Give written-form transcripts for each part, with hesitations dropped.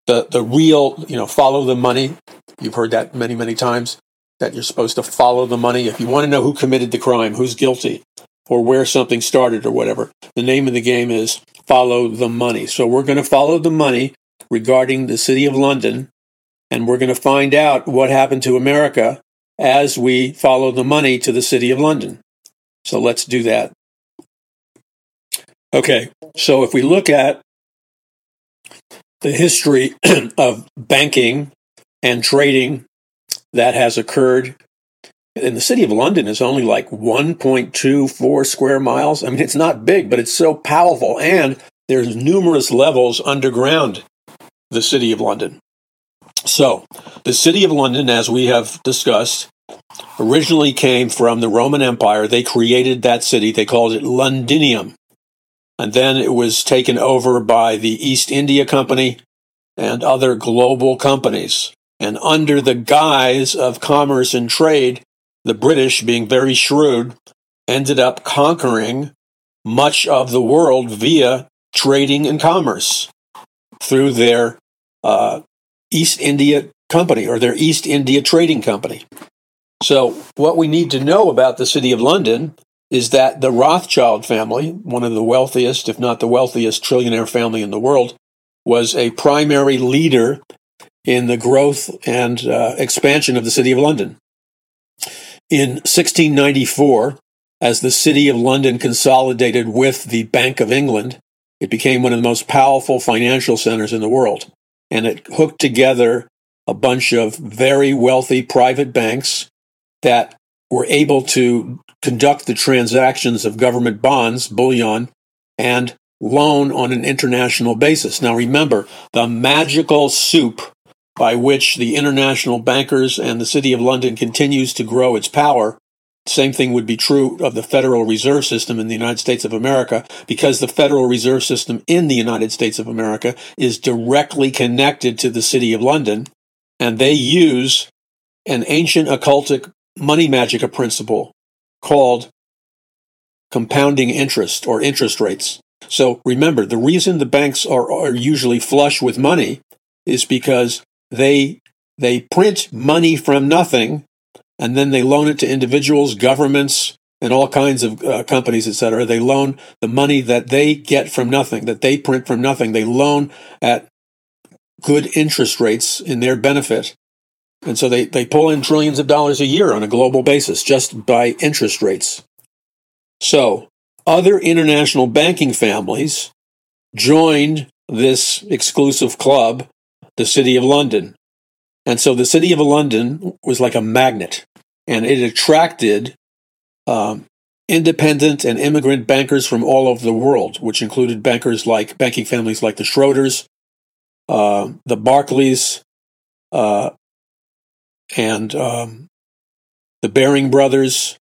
the real, follow the money. You've heard that many, many times, that you're supposed to follow the money. If you want to know who committed the crime, who's guilty, or where something started or whatever, the name of the game is follow the money. So we're going to follow the money regarding the City of London, and we're going to find out what happened to America as we follow the money to the City of London. So let's do that. Okay, so if we look at the history of banking and trading that has occurred, and the City of London is only like 1.24 square miles. I mean, it's not big, but it's so powerful, and there's numerous levels underground the City of London. So, the City of London, as we have discussed, originally came from the Roman Empire. They created that city. They called it Londinium. And then it was taken over by the East India Company and other global companies. And under the guise of commerce and trade, the British, being very shrewd, ended up conquering much of the world via trading and commerce through their East India Company, or their East India Trading Company. So what we need to know about the City of London is that the Rothschild family, one of the wealthiest, if not the wealthiest trillionaire family in the world, was a primary leader in the growth and expansion of the City of London. In 1694, as the City of London consolidated with the Bank of England, it became one of the most powerful financial centers in the world. And it hooked together a bunch of very wealthy private banks that were able to conduct the transactions of government bonds, bullion, and loan on an international basis. Now remember, the magical soup by which the international bankers and the City of London continues to grow its power, same thing would be true of the Federal Reserve System in the United States of America, because the Federal Reserve System in the United States of America is directly connected to the City of London, and they use an ancient occultic money magic principle called compounding interest, or interest rates. So remember, the reason the banks are usually flush with money is because they print money from nothing, and then they loan it to individuals, governments, and all kinds of companies, etc. They loan the money that they get from nothing, that they print from nothing. They loan at good interest rates in their benefit. And so they pull in trillions of dollars a year on a global basis just by interest rates. So other international banking families joined this exclusive club, the City of London. And so the City of London was like a magnet, and it attracted independent and immigrant bankers from all over the world, which included banking families like the Schroders, the Barclays, and the Baring brothers,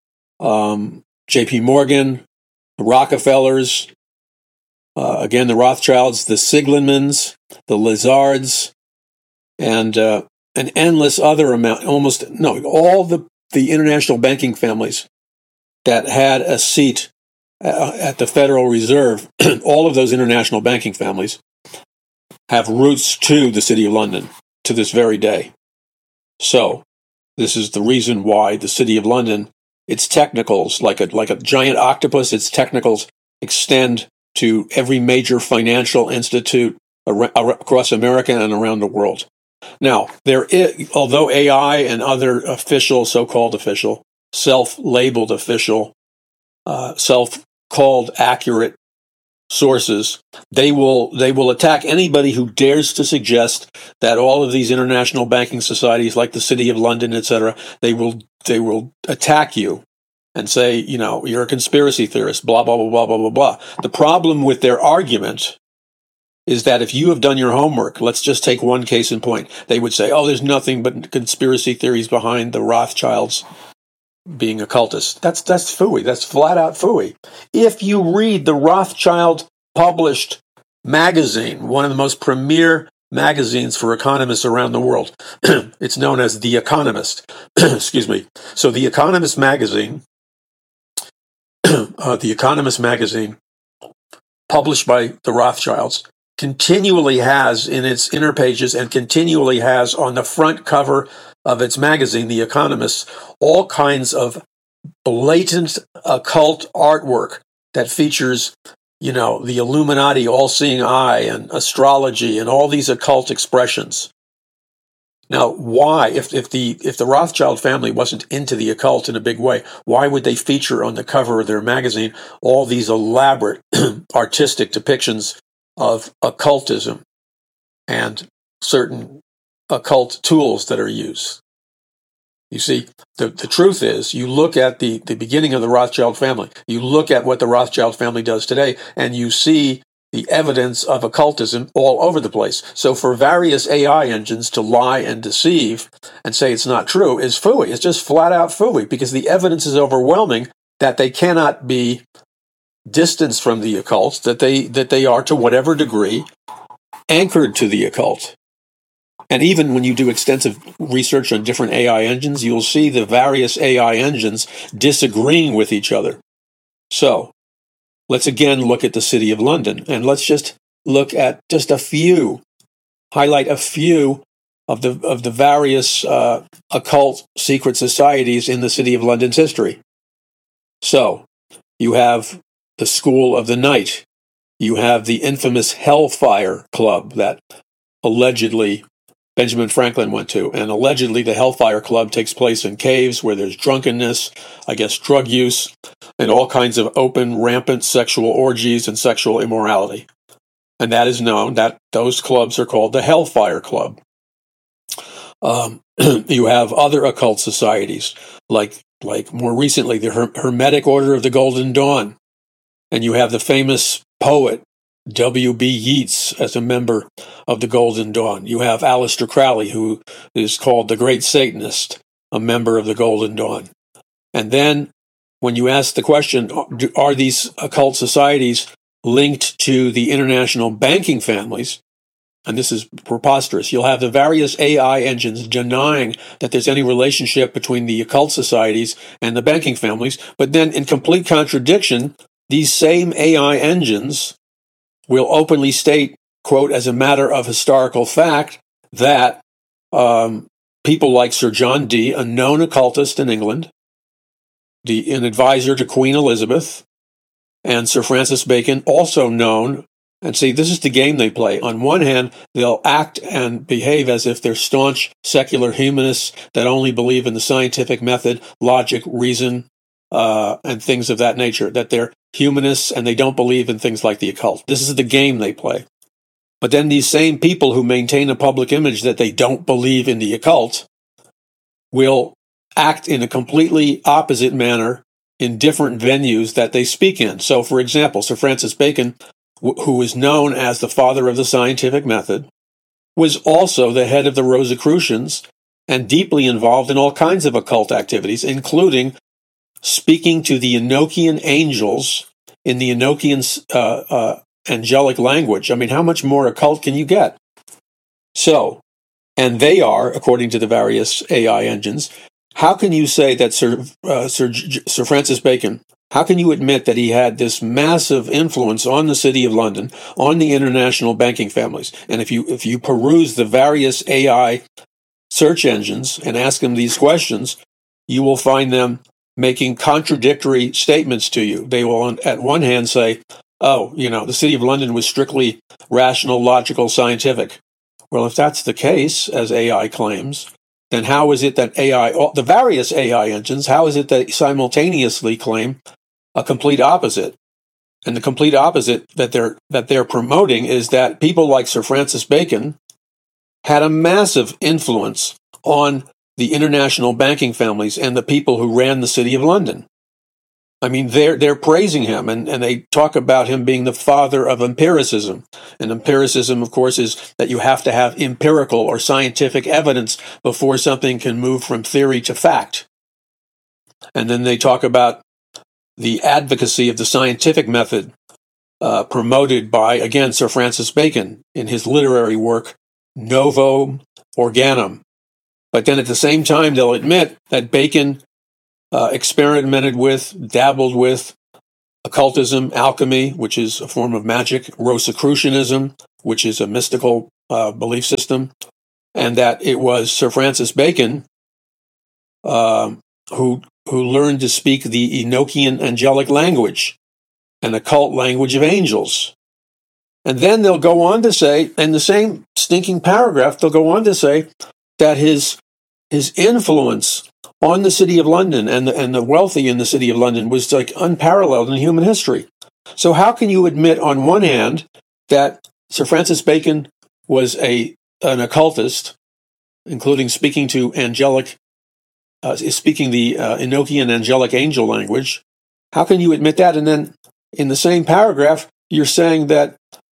J.P. Morgan, the Rockefellers, again, the Rothschilds, the Siglemans, the Lazards, and an endless other amount, all the international banking families that had a seat at the Federal Reserve, all of those international banking families have roots to the City of London to this very day. So this is the reason why the City of London, its technicals, like a giant octopus, its technicals extend to every major financial institute across America and around the world. Now, although AI and other so-called official, self-labeled official, self-called accurate sources, they will attack anybody who dares to suggest that all of these international banking societies, like the City of London, etc., they will attack you and say, you're a conspiracy theorist, blah, blah, blah, blah, blah, blah, blah. The problem with their argument is that if you have done your homework, let's just take one case in point, they would say, there's nothing but conspiracy theories behind the Rothschilds being occultists. That's phooey. That's flat out phooey. If you read the Rothschild published magazine, one of the most premier magazines for economists around the world, it's known as The Economist. Excuse me. So The Economist magazine, published by the Rothschilds, continually has in its inner pages and continually has on the front cover of its magazine, The Economist, all kinds of blatant occult artwork that features, the Illuminati, all-seeing eye, and astrology, and all these occult expressions. Now, why, if the Rothschild family wasn't into the occult in a big way, why would they feature on the cover of their magazine all these elaborate artistic depictions of occultism and certain occult tools that are used? You see, the truth is, you look at the beginning of the Rothschild family, you look at what the Rothschild family does today, and you see the evidence of occultism all over the place. So for various AI engines to lie and deceive and say it's not true is phooey. It's just flat out phooey, because the evidence is overwhelming that they cannot be distanced from the occult, that they are, to whatever degree, anchored to the occult. And even when you do extensive research on different AI engines, you'll see the various AI engines disagreeing with each other. So let's again look at the City of London, and let's just look at just highlight a few of the various occult secret societies in the City of London's history. So you have the School of the Night. You have the infamous Hellfire Club that allegedly Benjamin Franklin went to. And allegedly the Hellfire Club takes place in caves where there's drunkenness, I guess drug use, and all kinds of open, rampant sexual orgies and sexual immorality. And that is known, that those clubs are called the Hellfire Club. You have other occult societies, like more recently, the Hermetic Order of the Golden Dawn. And you have the famous poet, W.B. Yeats, as a member of the Golden Dawn. You have Aleister Crowley, who is called the Great Satanist, a member of the Golden Dawn. And then, when you ask the question, are these occult societies linked to the international banking families? And this is preposterous. You'll have the various AI engines denying that there's any relationship between the occult societies and the banking families, but then in complete contradiction, these same AI engines will openly state, quote, as a matter of historical fact, that people like Sir John Dee, a known occultist in England, an advisor to Queen Elizabeth, and Sir Francis Bacon, also known. And see, this is the game they play. On one hand, they'll act and behave as if they're staunch secular humanists that only believe in the scientific method, logic, reason, and things of that nature, that they're humanists and they don't believe in things like the occult. This is the game they play. But then these same people who maintain a public image that they don't believe in the occult will act in a completely opposite manner in different venues that they speak in. So, for example, Sir Francis Bacon, who is known as the father of the scientific method, was also the head of the Rosicrucians and deeply involved in all kinds of occult activities, including speaking to the Enochian angels in the Enochian angelic language. I mean, how much more occult can you get? So, and they are, according to the various AI engines, how can you say that Sir Francis Bacon, how can you admit that he had this massive influence on the City of London, on the international banking families? And if you peruse the various AI search engines and ask them these questions, you will find them making contradictory statements to you. They will, at one hand, say, oh, the City of London was strictly rational, logical, scientific. Well, if that's the case, as AI claims, then how is it that the various AI engines, how is it that simultaneously claim a complete opposite? And the complete opposite that they're promoting is that people like Sir Francis Bacon had a massive influence on the international banking families and the people who ran the City of London. I mean, they're praising him, and they talk about him being the father of empiricism. And empiricism, of course, is that you have to have empirical or scientific evidence before something can move from theory to fact. And then they talk about the advocacy of the scientific method promoted by, again, Sir Francis Bacon in his literary work, Novum Organum. But then at the same time, they'll admit that Bacon experimented with, dabbled with occultism, alchemy, which is a form of magic, Rosicrucianism, which is a mystical belief system, and that it was Sir Francis Bacon who learned to speak the Enochian angelic language, an occult language of angels. And then they'll go on to say, in the same stinking paragraph, they'll go on to say that his influence on the City of London and the wealthy in the City of London was like unparalleled in human history. So how can you admit on one hand that Sir Francis Bacon was an occultist, including speaking to speaking the Enochian angelic angel language? How can you admit that? And then in the same paragraph, you're saying that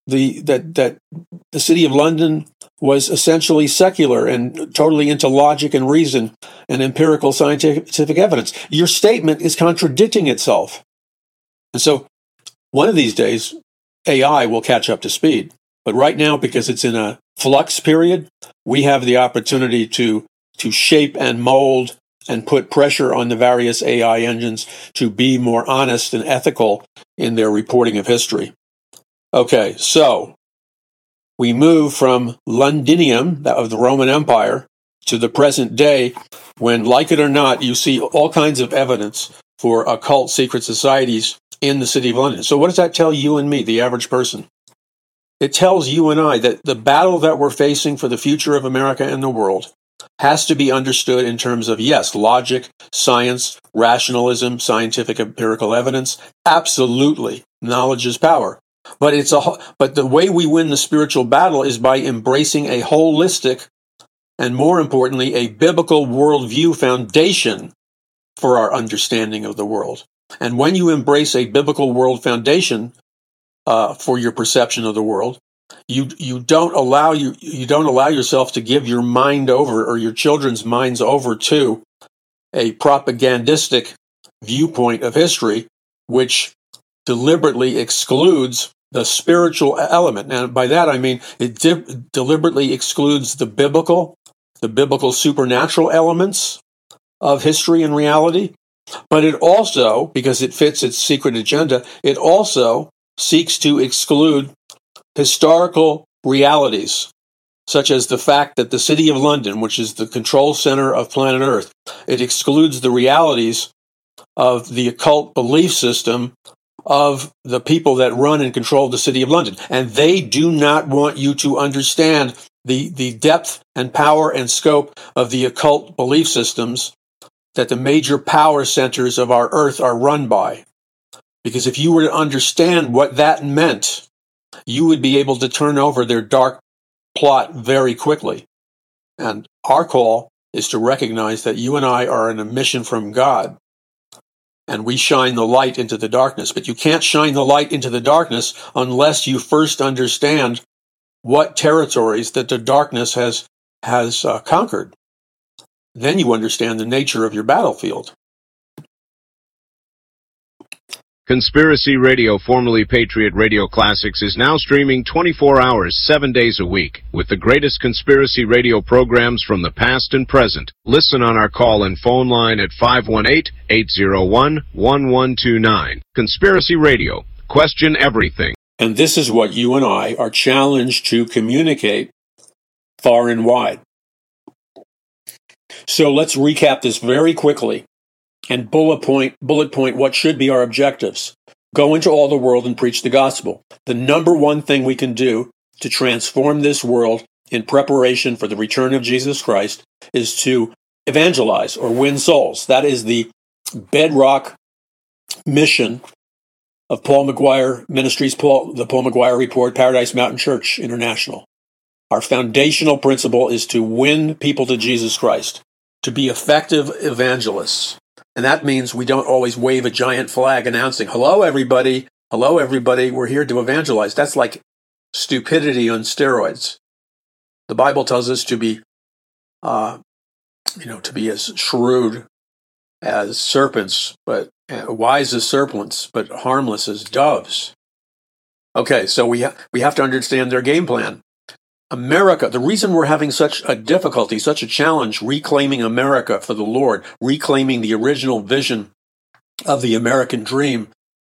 the City of London was essentially secular and totally into logic and reason and empirical scientific evidence. Your statement is contradicting itself. And so one of these days, AI will catch up to speed. But right now, because it's in a flux period, we have the opportunity to shape and mold and put pressure on the various AI engines to be more honest and ethical in their reporting of history. Okay, so we move from Londinium, that of the Roman Empire, to the present day, when, like it or not, you see all kinds of evidence for occult secret societies in the City of London. So what does that tell you and me, the average person? It tells you and I that the battle that we're facing for the future of America and the world has to be understood in terms of, yes, logic, science, rationalism, scientific empirical evidence. Absolutely, knowledge is power. But the way we win the spiritual battle is by embracing a holistic and, more importantly, a biblical worldview foundation for our understanding of the world. And when you embrace a biblical world foundation for your perception of the world, you don't allow yourself to give your mind over, or your children's minds over, to a propagandistic viewpoint of history, which deliberately excludes the spiritual element. And by that I mean it deliberately excludes the biblical supernatural elements of history and reality. But it also, because it fits its secret agenda, it also seeks to exclude historical realities, such as the fact that the City of London, which is the control center of planet Earth, it excludes the realities of the occult belief system of the people that run and control the City of London. And they do not want you to understand the depth and power and scope of the occult belief systems that the major power centers of our Earth are run by. Because if you were to understand what that meant, you would be able to turn over their dark plot very quickly. And our call is to recognize that you and I are on a mission from God, and we shine the light into the darkness. But you can't shine the light into the darkness unless you first understand what territories that the darkness has conquered. Then you understand the nature of your battlefield. Conspiracy Radio, formerly Patriot Radio Classics, is now streaming 24 hours, 7 days a week, with the greatest conspiracy radio programs from the past and present. Listen on our call-in phone line at 518-801-1129. Conspiracy Radio. Question everything. And this is what you and I are challenged to communicate far and wide. So let's recap this very quickly and bullet point what should be our objectives. Go into all the world and preach the gospel. The number one thing we can do to transform this world in preparation for the return of Jesus Christ is to evangelize or win souls. That is the bedrock mission of Paul McGuire Ministries, the Paul McGuire Report, Paradise Mountain Church International. Our foundational principle is to win people to Jesus Christ, to be effective evangelists. And that means we don't always wave a giant flag announcing, hello, everybody, we're here to evangelize. That's like stupidity on steroids. The Bible tells us to be, to be as shrewd as serpents, but wise as serpents, but harmless as doves. Okay, so we have to understand their game plan. America, the reason we're having such a difficulty, such a challenge reclaiming America for the Lord, reclaiming the original vision of the American dream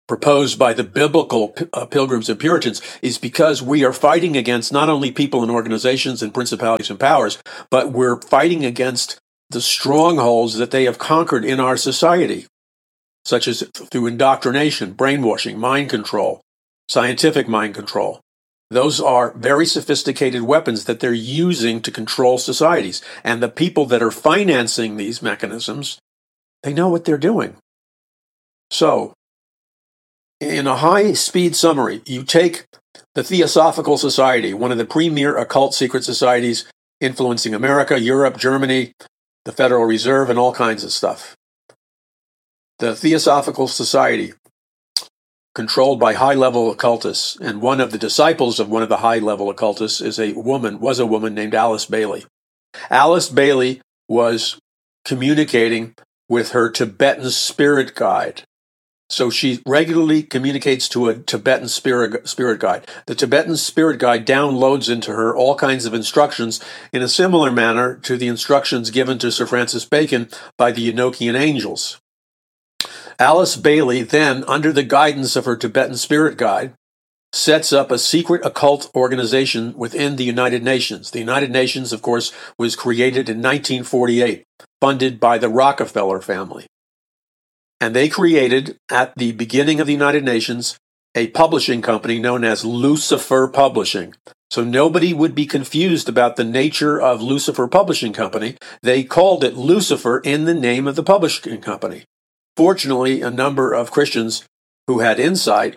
proposed by the biblical Pilgrims and Puritans is because we are fighting against not only people and organizations and principalities and powers, but we're fighting against the strongholds that they have conquered in our society, such as through indoctrination, brainwashing, mind control, scientific mind control. Those are very sophisticated weapons that they're using to control societies. And the people that are financing these mechanisms, they know what they're doing. So, in a high-speed summary, you take the Theosophical Society, one of the premier occult secret societies influencing America, Europe, Germany, the Federal Reserve, and all kinds of stuff. The Theosophical Society, controlled by high-level occultists, and one of the disciples of one of the high-level occultists was a woman named Alice Bailey. Alice Bailey was communicating with her Tibetan spirit guide. So she regularly communicates to a Tibetan spirit guide. The Tibetan spirit guide downloads into her all kinds of instructions in a similar manner to the instructions given to Sir Francis Bacon by the Enochian angels. Alice Bailey then, under the guidance of her Tibetan spirit guide, sets up a secret occult organization within the United Nations. The United Nations, of course, was created in 1948, funded by the Rockefeller family. And they created, at the beginning of the United Nations, a publishing company known as Lucifer Publishing. So nobody would be confused about the nature of Lucifer Publishing Company. They called it Lucifer in the name of the publishing company. Fortunately, a number of Christians who had insight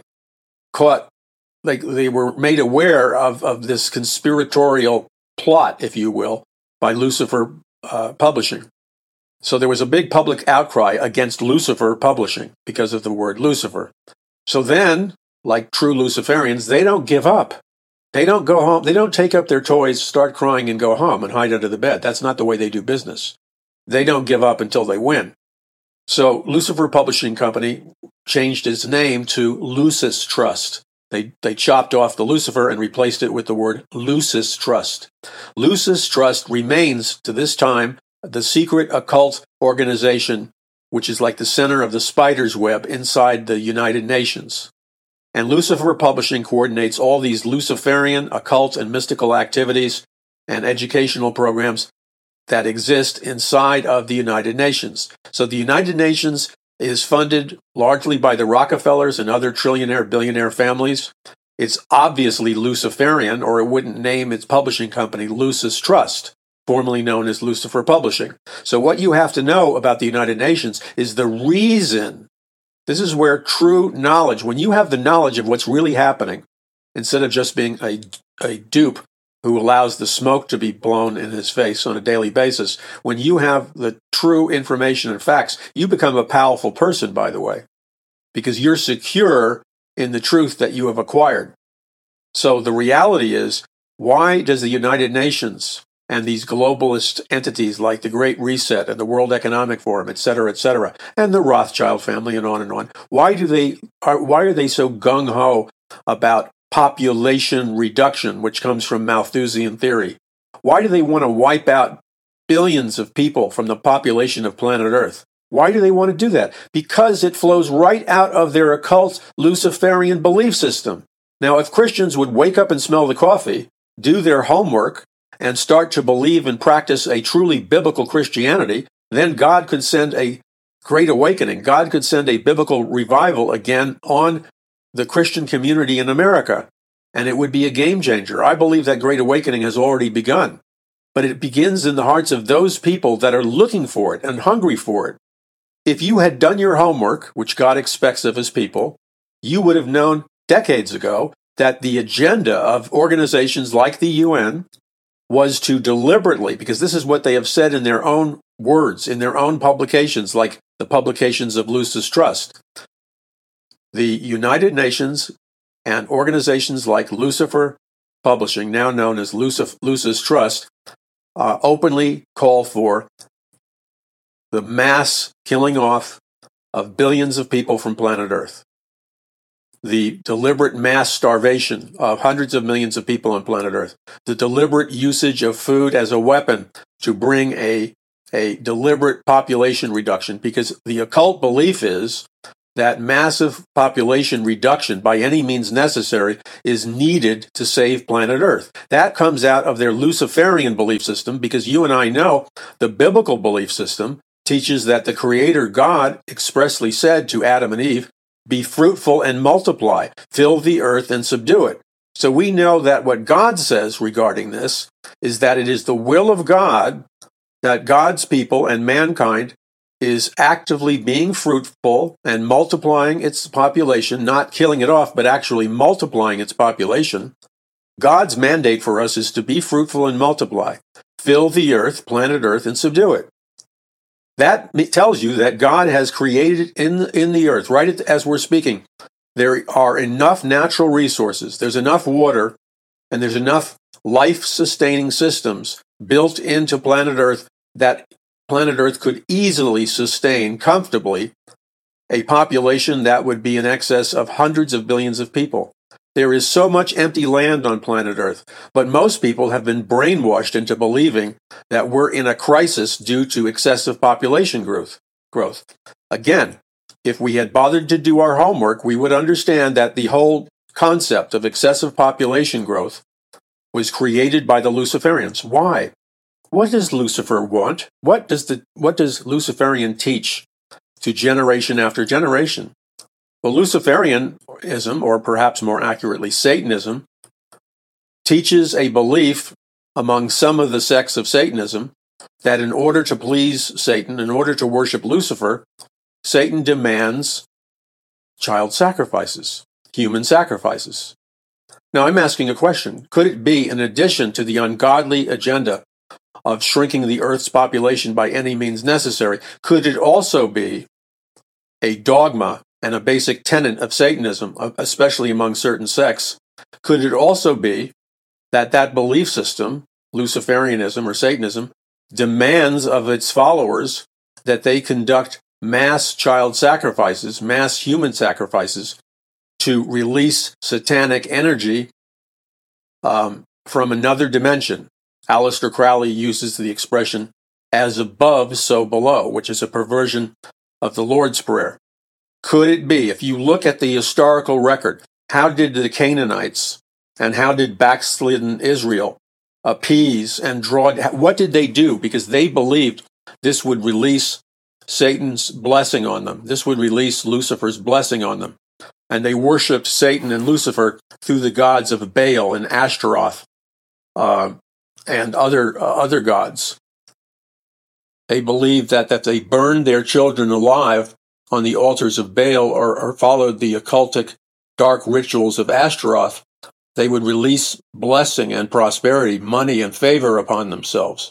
they were made aware of this conspiratorial plot, if you will, by Lucifer Publishing. So there was a big public outcry against Lucifer Publishing because of the word Lucifer. So then, like true Luciferians, they don't give up. They don't go home. They don't take up their toys, start crying, and go home and hide under the bed. That's not the way they do business. They don't give up until they win. So Lucifer Publishing Company changed its name to Lucis Trust. They chopped off the Lucifer and replaced it with the word Lucis Trust. Lucis Trust remains, to this time, the secret occult organization, which is like the center of the spider's web inside the United Nations. And Lucifer Publishing coordinates all these Luciferian, occult, and mystical activities and educational programs that exist inside of the United Nations. So the United Nations is funded largely by the Rockefellers and other trillionaire, billionaire families. It's obviously Luciferian, or it wouldn't name its publishing company Lucis Trust, formerly known as Lucifer Publishing. So what you have to know about the United Nations is the reason. This is where true knowledge, when you have the knowledge of what's really happening, instead of just being a dupe who allows the smoke to be blown in his face on a daily basis, when you have the true information and facts, you become a powerful person, by the way, because you're secure in the truth that you have acquired. So the reality is, why does the United Nations and these globalist entities like the Great Reset and the World Economic Forum, et cetera, and the Rothschild family and on, why are they so gung-ho about population reduction, which comes from Malthusian theory? Why do they want to wipe out billions of people from the population of planet Earth? Why do they want to do that? Because it flows right out of their occult Luciferian belief system. Now, if Christians would wake up and smell the coffee, do their homework, and start to believe and practice a truly biblical Christianity, then God could send a great awakening. God could send a biblical revival again on the Christian community in America, and it would be a game changer. I believe that great awakening has already begun, but it begins in the hearts of those people that are looking for it and hungry for it. If you had done your homework, which God expects of his people, you would have known decades ago that the agenda of organizations like the UN was to deliberately, because this is what they have said in their own words, in their own publications, like the publications of Lucis Trust. The United Nations and organizations like Lucifer Publishing, now known as Lucis Trust, openly call for the mass killing off of billions of people from planet Earth. The deliberate mass starvation of hundreds of millions of people on planet Earth, the deliberate usage of food as a weapon to bring a deliberate population reduction, because the occult belief is that massive population reduction by any means necessary is needed to save planet Earth. That comes out of their Luciferian belief system, because you and I know the biblical belief system teaches that the Creator God expressly said to Adam and Eve, "Be fruitful and multiply, fill the earth and subdue it." So we know that what God says regarding this is that it is the will of God that God's people and mankind is actively being fruitful and multiplying its population, not killing it off, but actually multiplying its population. God's mandate for us is to be fruitful and multiply, fill the earth, planet Earth, and subdue it. That tells you that God has created in the earth, right as we're speaking, there are enough natural resources, there's enough water, and there's enough life-sustaining systems built into planet Earth that planet Earth could easily sustain comfortably a population that would be in excess of hundreds of billions of people. There is so much empty land on planet Earth, but most people have been brainwashed into believing that we're in a crisis due to excessive population growth. Again, if we had bothered to do our homework, we would understand that the whole concept of excessive population growth was created by the Luciferians. Why? What does Lucifer want? What does Luciferian teach to generation after generation? Well, Luciferianism, or perhaps more accurately Satanism, teaches a belief among some of the sects of Satanism that in order to please Satan, in order to worship Lucifer, Satan demands child sacrifices, human sacrifices. Now, I'm asking a question. Could it be, in addition to the ungodly agenda of shrinking the Earth's population by any means necessary, could it also be a dogma and a basic tenet of Satanism, especially among certain sects? Could it also be that belief system, Luciferianism or Satanism, demands of its followers that they conduct mass child sacrifices, mass human sacrifices, to release satanic energy from another dimension? Aleister Crowley uses the expression, "as above, so below," which is a perversion of the Lord's Prayer. Could it be, if you look at the historical record, how did the Canaanites and how did backslidden Israel appease and draw, what did they do? Because they believed this would release Satan's blessing on them. This would release Lucifer's blessing on them. And they worshipped Satan and Lucifer through the gods of Baal and Ashtaroth, and other gods. They believed that they burned their children alive on the altars of Baal or followed the occultic dark rituals of Ashtaroth, they would release blessing and prosperity, money and favor upon themselves.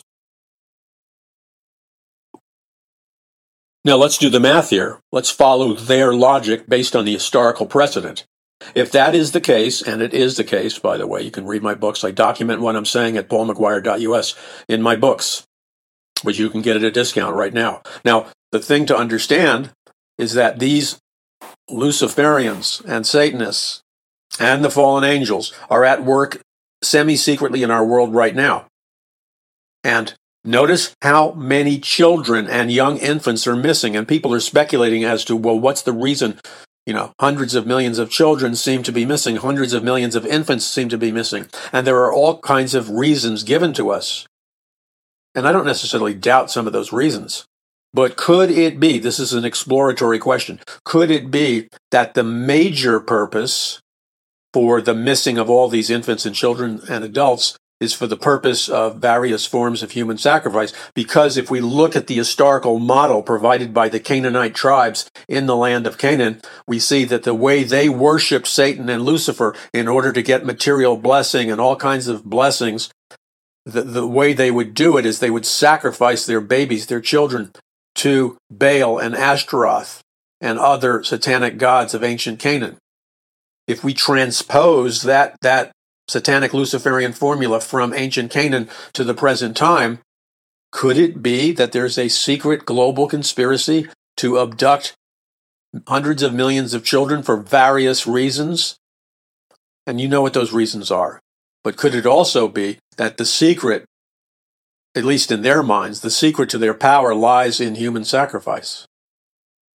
Now let's do the math here. Let's follow their logic based on the historical precedent. If that is the case, and it is the case, by the way, you can read my books. I document what I'm saying at paulmcguire.us in my books, which you can get at a discount right now. Now, the thing to understand is that these Luciferians and Satanists and the fallen angels are at work semi-secretly in our world right now. And notice how many children and young infants are missing, and people are speculating as to, well, what's the reason? Hundreds of millions of children seem to be missing. Hundreds of millions of infants seem to be missing. And there are all kinds of reasons given to us. And I don't necessarily doubt some of those reasons. But could it be, this is an exploratory question, could it be that the major purpose for the missing of all these infants and children and adults is for the purpose of various forms of human sacrifice? Because if we look at the historical model provided by the Canaanite tribes in the land of Canaan, we see that the way they worshiped Satan and Lucifer in order to get material blessing and all kinds of blessings, the way they would do it is they would sacrifice their babies, their children, to Baal and Ashtaroth and other satanic gods of ancient Canaan. If we transpose that satanic Luciferian formula from ancient Canaan to the present time, could it be that there's a secret global conspiracy to abduct hundreds of millions of children for various reasons? And you know what those reasons are. But could it also be that the secret, at least in their minds, the secret to their power lies in human sacrifice?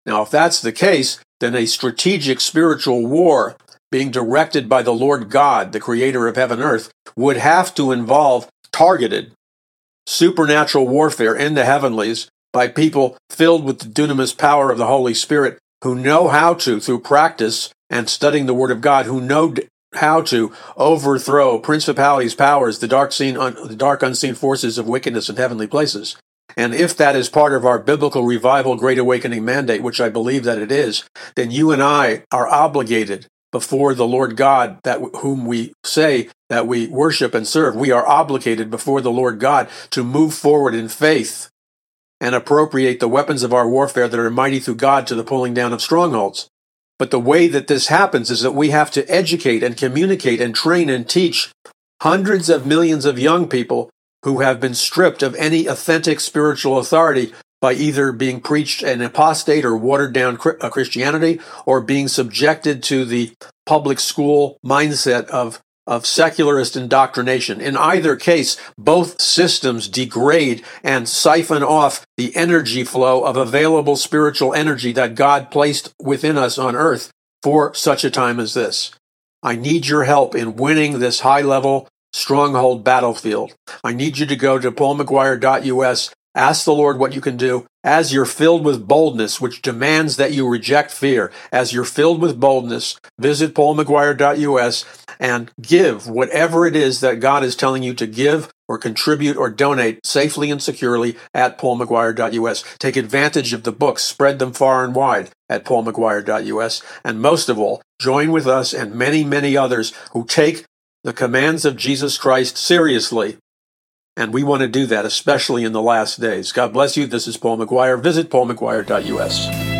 Now, if that's the case, then a strategic spiritual war being directed by the Lord God, the creator of heaven and earth, would have to involve targeted supernatural warfare in the heavenlies by people filled with the dunamis power of the Holy Spirit, who know how to, through practice and studying the Word of God, who know how to overthrow principalities, powers, the dark unseen forces of wickedness in heavenly places. And if that is part of our biblical revival Great Awakening mandate, which I believe that it is, then you and I are obligated before the Lord God, whom we say that we worship and serve. We are obligated before the Lord God to move forward in faith and appropriate the weapons of our warfare that are mighty through God to the pulling down of strongholds. But the way that this happens is that we have to educate and communicate and train and teach hundreds of millions of young people who have been stripped of any authentic spiritual authority by either being preached an apostate or watered down Christianity, or being subjected to the public school mindset of secularist indoctrination. In either case, both systems degrade and siphon off the energy flow of available spiritual energy that God placed within us on earth for such a time as this. I need your help in winning this high-level stronghold battlefield. I need you to go to paulmcguire.us. Ask the Lord what you can do. As you're filled with boldness, which demands that you reject fear, as you're filled with boldness, visit paulmcguire.us and give whatever it is that God is telling you to give or contribute or donate safely and securely at paulmcguire.us. Take advantage of the books, spread them far and wide at paulmcguire.us. And most of all, join with us and many, many others who take the commands of Jesus Christ seriously. And we want to do that, especially in the last days. God bless you. This is Paul McGuire. Visit paulmcguire.us.